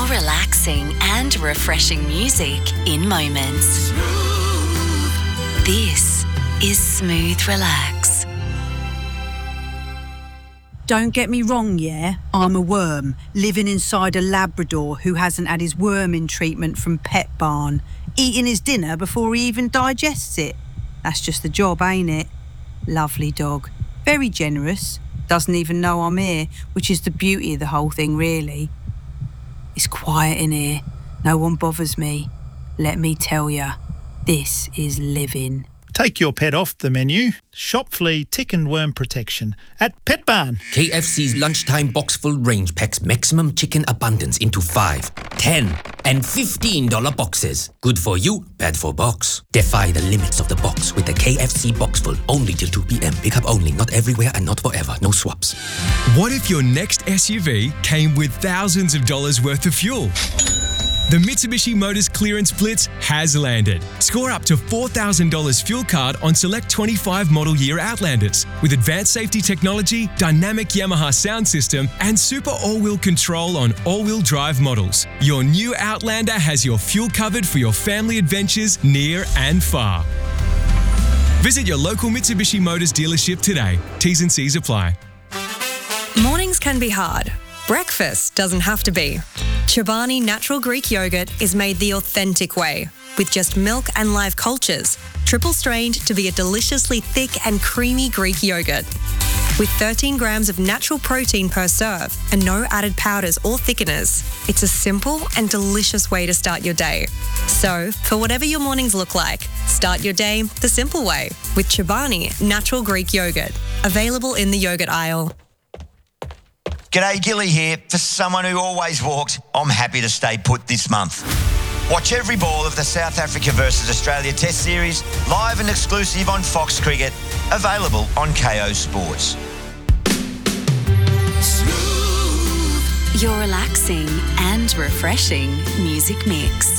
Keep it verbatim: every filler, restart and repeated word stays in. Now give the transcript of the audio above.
relaxing and refreshing music in moments. This is Smooth Relax. Don't get me wrong, yeah? I'm a worm, living inside a Labrador who hasn't had his worming treatment from Pet Barn, eating his dinner before he even digests it. That's just the job, ain't it? Lovely dog. Very generous. Doesn't even know I'm here, which is the beauty of the whole thing, really. It's quiet in here. No one bothers me. Let me tell ya, this is living. Take your pet off the menu. Shop flea, tick and worm protection at Pet Barn. K F C's lunchtime box full range packs maximum chicken abundance into five, ten and fifteen dollar boxes. Good for you, bad for box. Defy the limits of the box with the K F C box full. Only till two p.m. Pick up only, not everywhere and not forever. No swaps. What if your next S U V came with thousands of dollars worth of fuel? The Mitsubishi Motors Clearance Blitz has landed. Score up to four thousand dollars fuel card on select twenty-five model year Outlanders with advanced safety technology, dynamic Yamaha sound system, and super all-wheel control on all-wheel drive models. Your new Outlander has your fuel covered for your family adventures near and far. Visit your local Mitsubishi Motors dealership today. T's and C's apply. Mornings can be hard. Breakfast doesn't have to be. Chobani Natural Greek Yogurt is made the authentic way, with just milk and live cultures, triple strained to be a deliciously thick and creamy Greek yogurt. With thirteen grams of natural protein per serve and no added powders or thickeners, it's a simple and delicious way to start your day. So, for whatever your mornings look like, start your day the simple way with Chobani Natural Greek Yogurt, available in the yogurt aisle. G'day, Gilly here. For someone who always walked, I'm happy to stay put this month. Watch every ball of the South Africa versus Australia Test Series, live and exclusive on Fox Cricket, available on K O Sports. Your relaxing and refreshing music mix.